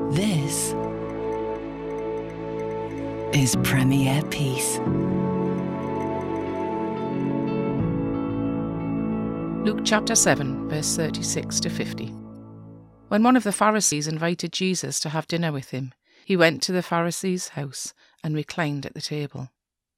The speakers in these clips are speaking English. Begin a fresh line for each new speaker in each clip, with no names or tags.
This is Premier Peace.
Luke chapter 7, verse 36 to 50. When one of the Pharisees invited Jesus to have dinner with him, he went to the Pharisee's house and reclined at the table.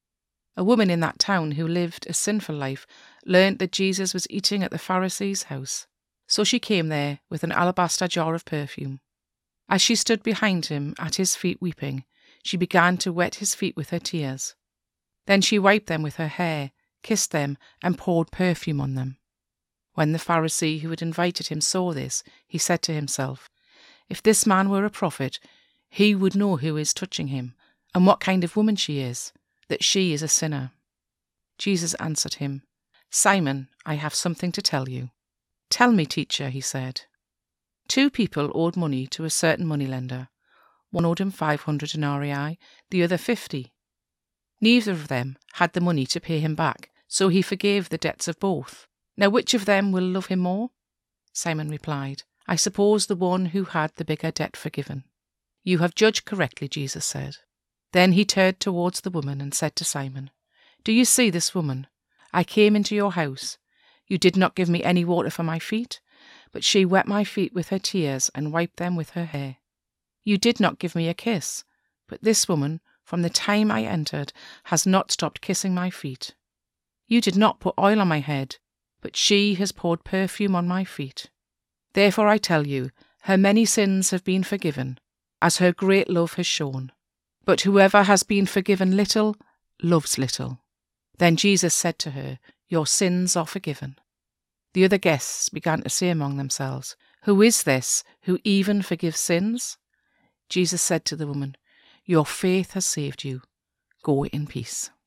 A woman in that town who lived a sinful life learnt that Jesus was eating at the Pharisee's house. So she came there with an alabaster jar of perfume. As she stood behind him at his feet weeping, she began to wet his feet with her tears. Then she wiped them with her hair, kissed them, and poured perfume on them. When the Pharisee who had invited him saw this, he said to himself, "If this man were a prophet, he would know who is touching him, and what kind of woman she is, that she is a sinner." Jesus answered him, "Simon, I have something to tell you." "Tell me, teacher," he said. 2 people owed money to a certain moneylender. One owed him 500 denarii, the other 50. Neither of them had the money to pay him back, so he forgave the debts of both. Now which of them will love him more? Simon replied, "I suppose the one who had the bigger debt forgiven." "You have judged correctly," Jesus said. Then he turned towards the woman and said to Simon, "Do you see this woman? I came into your house. You did not give me any water for my feet, but she wet my feet with her tears and wiped them with her hair. You did not give me a kiss, but this woman, from the time I entered, has not stopped kissing my feet. You did not put oil on my head, but she has poured perfume on my feet. Therefore I tell you, her many sins have been forgiven, as her great love has shown. But whoever has been forgiven little, loves little." Then Jesus said to her, "Your sins are forgiven." The other guests began to say among themselves, "Who is this who even forgives sins?" Jesus said to the woman, "Your faith has saved you. Go in peace."